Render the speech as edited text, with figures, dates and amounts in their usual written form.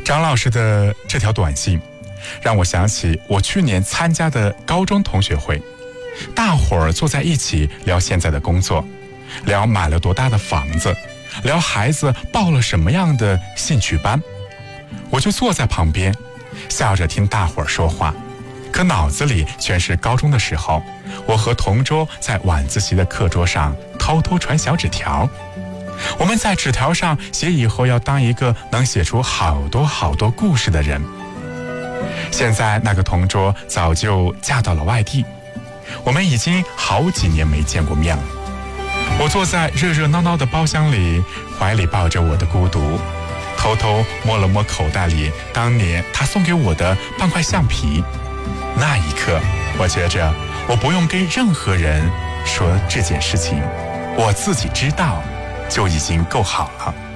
张老师的这条短信让我想起我去年参加的高中同学会，大伙儿坐在一起聊现在的工作，聊买了多大的房子，聊孩子报了什么样的兴趣班。我就坐在旁边笑着听大伙儿说话，可脑子里全是高中的时候我和同桌在晚自习的课桌上偷偷传小纸条，我们在纸条上写以后要当一个能写出好多好多故事的人。现在那个同桌早就嫁到了外地，我们已经好几年没见过面了。我坐在热热闹闹的包厢里，怀里抱着我的孤独，偷偷摸了摸口袋里当年他送给我的半块橡皮。那一刻，我觉着我不用跟任何人说这件事情，我自己知道就已经够好了。